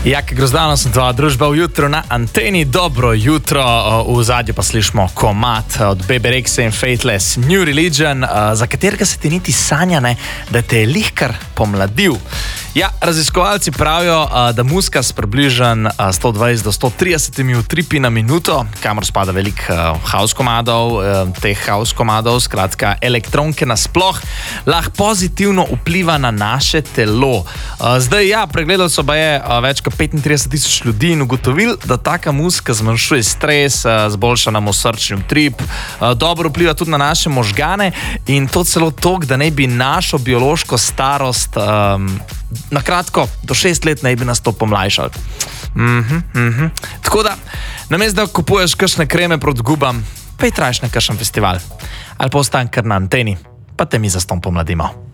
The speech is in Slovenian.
Jak grozdano sem tvoja družba ujutro na anteni. Dobro jutro, v zadnje pa slišimo komad od Bebe Rexha in Faithless, New Religion, za katerega se ti niti sanja ne, da te je lihkar pomladil. Ja, raziskovalci pravijo, da muzika s približno 120 do 130 utripi na minuto, kamor spada velik house komadov, teh house komadov, skratka elektronke nasploh, lahko pozitivno vpliva na naše telo. Zdaj ja, pregledal so baje več kot 35,000 ljudi in ugotovil, da taka muzika zmanjšuje stres, zboljša nam srčni utrip, dobro vpliva tudi na naše možgane in to celo toliko, da naj bi našo biološko starost na kratko, do 6 let naj bi nas to pomlajšali. Tako da, namesto da kupuješ kakšne kreme proti gubam, pa trajaš na kakšen festival. Ali pa ostan kar na anteni, pa te mi zaston pomladimo.